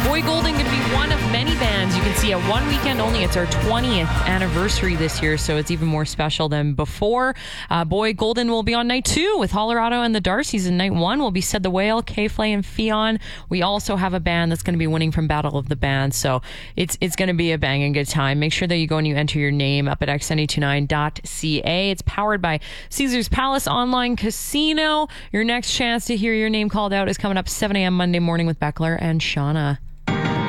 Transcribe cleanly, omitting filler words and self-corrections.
Boy Golden going to be one of many bands you can see at one weekend only. It's our 20th anniversary this year, so it's even more special than before. Boy Golden will be on night 2 with Colorado and the Darcys, and night 1 will be Said the Whale, K-Flay, and Fionn. We also have a band that's going to be winning from Battle of the Bands, so it's going to be a banging good time. Make sure that you go and you enter your name up at x929.ca. It's powered by Caesars Palace Online Casino. Your next chance to hear your name called out is coming up 7 a.m. Monday morning with Beckler and Shauna.